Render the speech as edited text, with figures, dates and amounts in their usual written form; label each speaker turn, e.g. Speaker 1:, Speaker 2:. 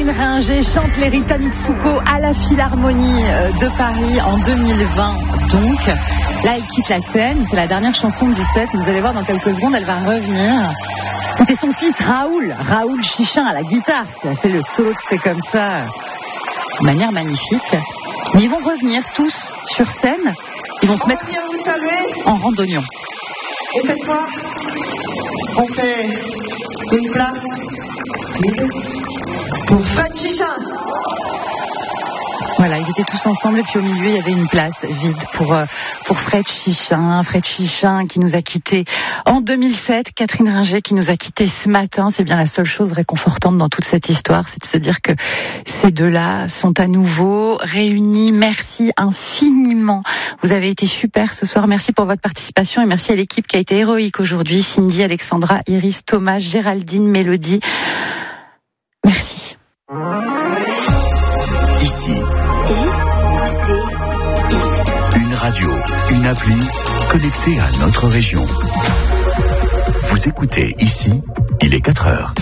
Speaker 1: Catherine Ringer chante les Rita Mitsuko à la Philharmonie de Paris en 2020. Donc, là, elle quitte la scène. C'est la dernière chanson du set. Vous allez voir dans quelques secondes, elle va revenir. C'était son fils Raoul Chichin à la guitare, qui a fait le solo de C'est comme ça de manière magnifique. Mais ils vont revenir tous sur scène. Ils vont se mettre en randonnion.
Speaker 2: Et cette fois, on fait une place pour Fred Chichin.
Speaker 1: Voilà, ils étaient tous ensemble et puis au milieu il y avait une place vide pour Fred Chichin qui nous a quittés en 2007, Catherine Ringer qui nous a quittés ce matin. C'est bien la seule chose réconfortante dans toute cette histoire, c'est de se dire que ces deux-là sont à nouveau réunis. Merci infiniment, vous avez été super ce soir, merci pour votre participation et merci à l'équipe qui a été héroïque aujourd'hui, Cindy, Alexandra, Iris, Thomas, Géraldine, Mélodie. Merci.
Speaker 3: Ici. Une radio, une appli connectée à notre région. Vous écoutez Ici, il est 4 heures.